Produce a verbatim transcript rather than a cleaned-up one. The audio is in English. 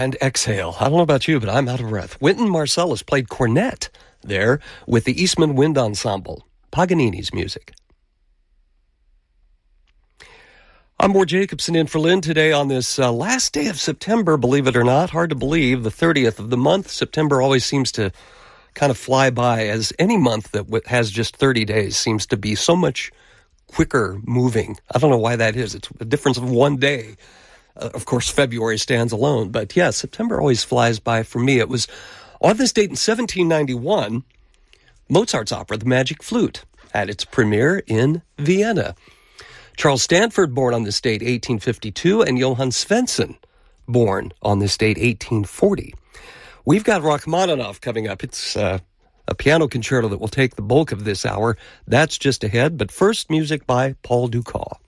and exhale. I don't know about you, but I'm out of breath. Wynton Marsalis played cornet there with the Eastman Wind Ensemble, Paganini's music. I'm Ward Jacobson in for Lynn today on this uh, last day of September, believe it or not. Hard to believe, the thirtieth of the month. September always seems to kind of fly by, as any month that w- has just thirty days seems to be so much quicker moving. I don't know why that is. It's a difference of one day. Uh, of course, February stands alone. But yeah, September always flies by for me. It was on this date in seventeen ninety-one, Mozart's opera, The Magic Flute, had its premiere in Vienna. Charles Stanford, born on this date, eighteen fifty-two, and Johann Svensson, born on this date, eighteen forty. We've got Rachmaninoff coming up. It's uh, a piano concerto that will take the bulk of this hour. That's just ahead, but first, music by Paul Dukas.